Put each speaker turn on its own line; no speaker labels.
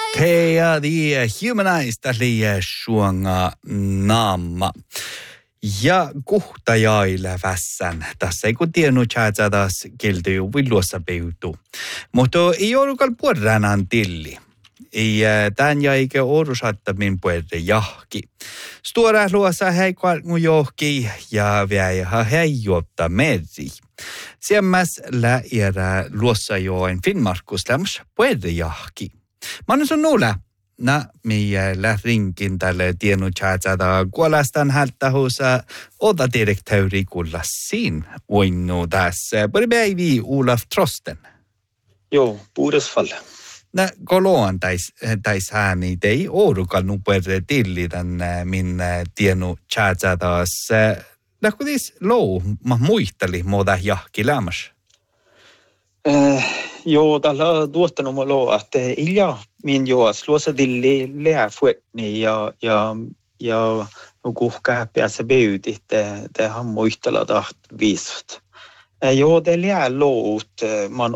Teia the humanized liian suonga naama. Ja kuhtajaille vässän. Tässä ei kun tiennyt chatsa taas kiltyy villuossa peutu. Mutta ei ollutkaan puolranan tilli. Ei tämän jäikä orusatta min puolta jahki. Stora luossa heikkoa mun johki ja vielä heijotta meri. Siemmäs läjärä luossa joen Finnmarkus lämmäs puolta jahki. Mä annan sun nuula. Meillä rinkin tälle tiennyt chatsata kuolastan hältähuussa ota direktööri kulla siin oinnu tässä. Pari päivi Olaf Trosten.
Joo, puhdasfalla.
Koloan täis ääni tei orukan nuperre tilli tän min tiennyt chatsata. Lähkutis lou ma muisteli muuta jahki lämmäs.
Joo, tällä tuottanut mulla että ilja min joas luossa dilli lääfuetni ja kuhkaa päässä beuti te han muistella taht viisut. Joo, det lää lout man